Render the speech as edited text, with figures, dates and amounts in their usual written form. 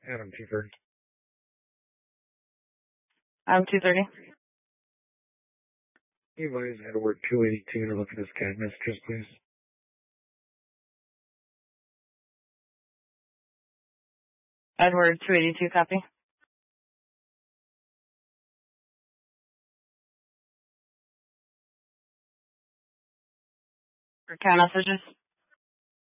Adam 230. I'm 230. You guys had to work 282 to look at this cat messages, please. Edward 282, copy. For cat messages.